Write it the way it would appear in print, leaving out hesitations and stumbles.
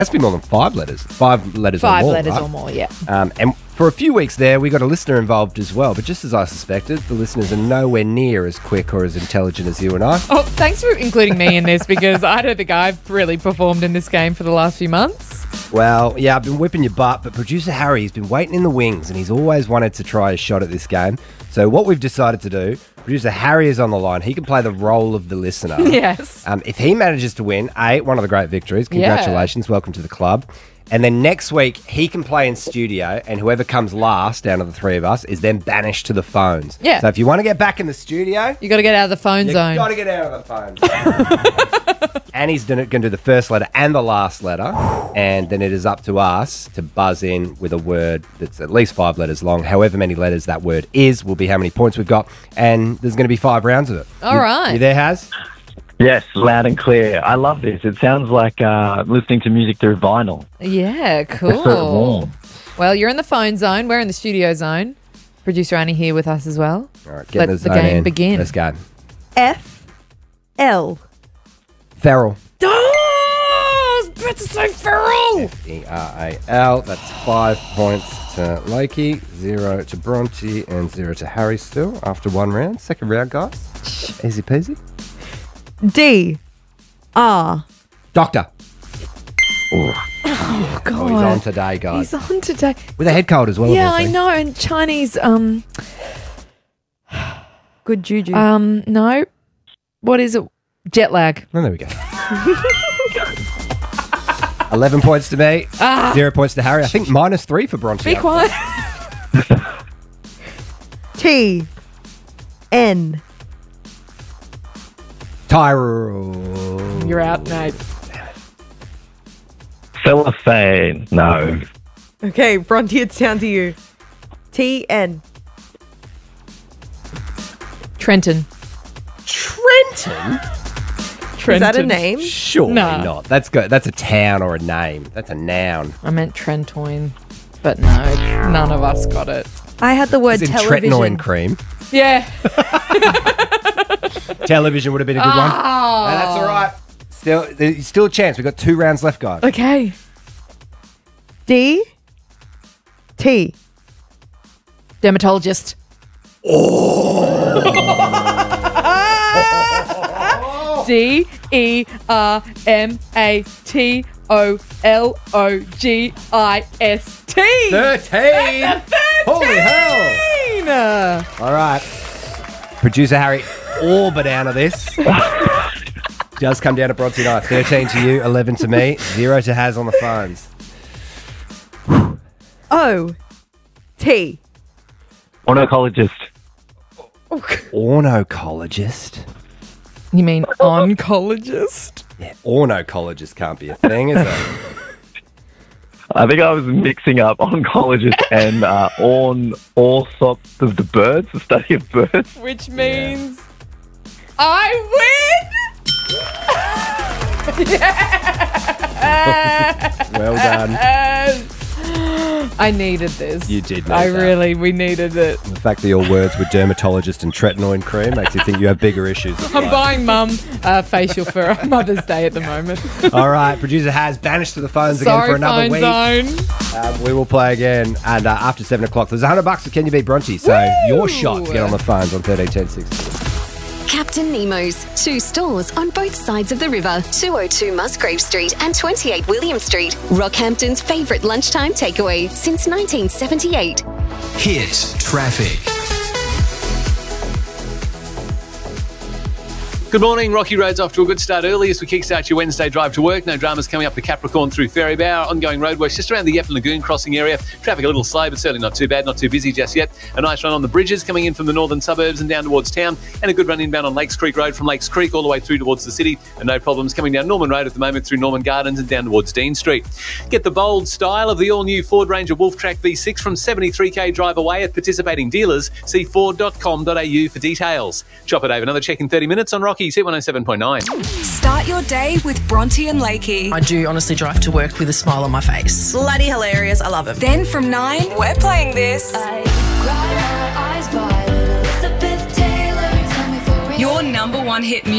Has to be more than 5 letters. 5 letters or more. 5 letters right? or more, yeah. And for a few weeks there, we got a listener involved as well. But just as I suspected, the listeners are nowhere near as quick or as intelligent as you and I. Oh, thanks for including me in this because I don't think I've really performed in this game for the last few months. Well, yeah, I've been whipping your butt, but producer Harry has been waiting in the wings and he's always wanted to try a shot at this game. So what we've decided to do, producer Harry is on the line. He can play the role of the listener. Yes. If he manages to win, one of the great victories. Congratulations. Yeah. Welcome to the club. And then next week, he can play in studio, and whoever comes last out of the three of us is then banished to the phones. Yeah. So if you want to get back in the studio, You got to get out of the phone zone. you got to get out of the phone. Annie's going to do the first letter and the last letter, and then it is up to us to buzz in with a word that's at least 5 letters long. However many letters that word is will be how many points we've got, and there's going to be 5 rounds of it. All right. You there, Haz? Yes, loud and clear. I love this. It sounds like listening to music through vinyl. Yeah, It's sort of cool. warm. Well, you're in the phone zone. We're in the studio zone. Producer Annie here with us as well. All right, Let get the zone game in. begin. Let's go. F-L. Feral. Oh, Brett is so feral. Feral. That's 5 points to Lakey, 0 to Bronte, and 0 to Harry still after 1 round. Second round, guys. Easy peasy. D-R. Doctor. Oh, God. Oh, he's on today, guys. He's on today. With a head cold as well. Yeah, of all I things. know. And Chinese, Good juju. no. What is it? Jet lag. Oh, there we go. 11 points to me, 0 points to Harry. I think -3 for Bronte. Be quiet. T-N. Tyrell. You're out, mate. Cellophane. No. Okay, Bronte, it's down to you. T-N. Trenton? Trenton. Is that a name? Surely No. not. That's good. That's a town or a name. That's a noun. I meant Trentoin. But no, none of us got it. I had the word It's in television. tretinoin cream. Yeah. Television would have been a good one. Oh. No, that's all right. There's still a chance. We've got 2 rounds left, guys. Okay. D-T. Dermatologist. DERMATOLOGIST. 13. Holy hell. All right. Producer Harry, all but out of this. Does come down to Bronte and I. 13 to you, 11 to me, 0 to Haz on the phones. O-T. Ornithologist. Ornocologist. You mean oncologist? Yeah, ornocologist can't be a thing, is it? I think I was mixing up oncologist and orthop of the birds, the study of birds. Which means I Well done. win! I needed this. You did need that. We needed it. The fact that your words were dermatologist and tretinoin cream makes you think you have bigger issues. I'm buying Mum facial for Mother's Day at the moment. All right, producer Haz banished to the phones again Sorry, for another phone week. zone. We will play again, and after 7 o'clock, there's $100 for Can You Beat Bronte. So your shot to get on the phones on 13 10 60. Captain Nemo's. 2 stores on both sides of the river. 202 Musgrave Street and 28 William Street. Rockhampton's favourite lunchtime takeaway since 1978. Hit traffic. Good morning. Rocky Road's off to a good start early as we kickstart your Wednesday drive to work. No dramas coming up to Capricorn through Ferrybower. Ongoing roadworks just around the Yepton Lagoon crossing area. Traffic a little slow, but certainly not too bad, not too busy just yet. A nice run on the bridges coming in from the northern suburbs and down towards town. And a good run inbound on Lakes Creek Road from Lakes Creek all the way through towards the city. And no problems coming down Norman Road at the moment through Norman Gardens and down towards Dean Street. Get the bold style of the all-new Ford Ranger Wolf Track V6 from 73k drive away at participating dealers. See ford.com.au for details. Chop it over. Another check in 30 minutes on Rocky's Hit 107.9. Start your day with Bronte and Lakey. I do honestly drive to work with a smile on my face. Bloody hilarious. I love it. Then from 9, we're playing this. Your #1 hit music.